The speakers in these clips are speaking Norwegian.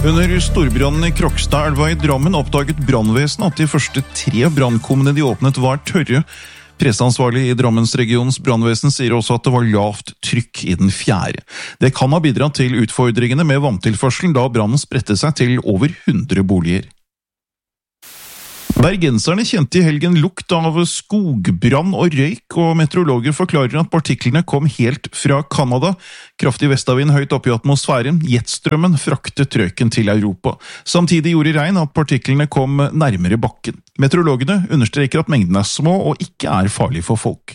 Under storbrannen i Krokstadelva i Drammen oppdaget brannvesenet at de første 3 brannkummene de åpnet var tørre. Presseansvarlig i Drammensregionens brannvesen sier også at det var lavt trykk i den 4. Det kan ha bidratt til utfordringene med vanntilførselen da brannen spredte seg til over 100 boliger. Bergenserne kjente i helgen lukt av skogbrann og røyk, og meteorologer forklarer at partiklene kom helt fra Kanada. Kraftig vestavind høyt oppe i atmosfæren, jetstrømmen fraktet røyken til Europa. Samtidig gjorde regn at partiklene kom nærmere bakken. Meteorologene understreker at mengdene er små og ikke er farlig for folk.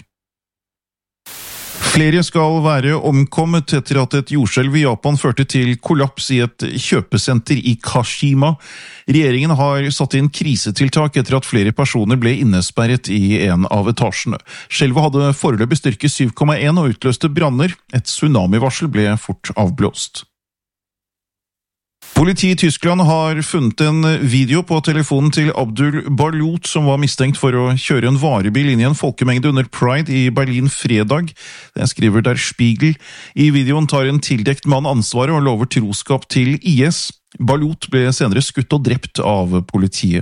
Flere skal være omkommet etter at et jordskjelv i Japan førte til kollaps i et kjøpesenter i Kashima. Regjeringen har satt inn krisetiltak etter at flere personer ble innesperret i en av etasjene. Skjelvet hadde foreløpig styrke 7,1 og utløste branner. Et tsunamivarsel ble fort avblåst. Politiet i Tyskland har funnet en video på telefonen til Abdul Balut som var mistenkt for å kjøre en varebil inn i en folkemengde under Pride i Berlin fredag. Det skriver Der Spiegel. I videoen tar en tildekt mann ansvaret og lover troskap til IS. Balut ble senere skutt og drept av politiet.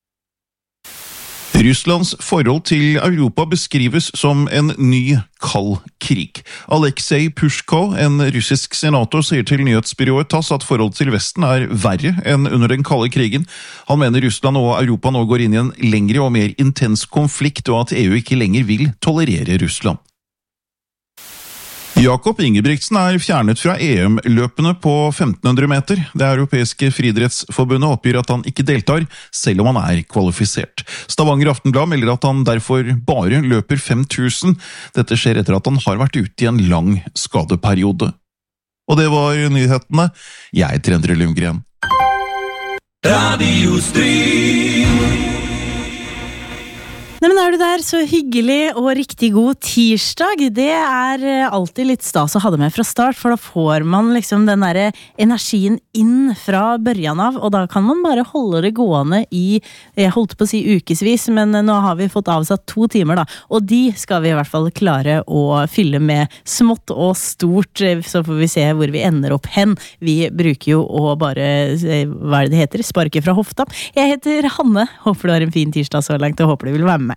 Russlands forhold til Europa beskrives som en ny kald krig. Aleksej Pushko, en russisk senator, sier til nyhetsbyrået TASS at forholdet til Vesten er verre enn under den kalde krigen. Han mener Russland og Europa nå går inn i en lengre og mer intens konflikt, og at EU ikke lenger vil tolerere Russland. Jakob Ingebrigtsen er fjernet fra EM-løpene på 1500 meter. Det europeiske friidrettsforbundet oppgir at han ikke deltar, selv om han er kvalifisert. Stavanger Aftenblad melder at han derfor bare løper 5000. Dette skjer etter at han har vært ute i en lang skadeperiode. Og det var nyhetene. Jeg heter Endre Lundgren. Radio Strid. Nei, men er du der, så hyggelig og riktig god tirsdag. Det er alltid litt stas å ha det med fra start, for da får man liksom den der energien inn fra børjan av, og da kan man bare holde det gående i, jeg holdt på å si ukesvis, men nå har vi fått avsatt 2 timer da, og de skal vi i hvert fall klare å fylle med smått og stort, så får vi se hvor vi ender opp hen. Vi bruker jo å bare, hva er det heter, sparke fra hofta. Jeg heter Hanne, håper du har en fin tirsdag så langt, og håper du vil være med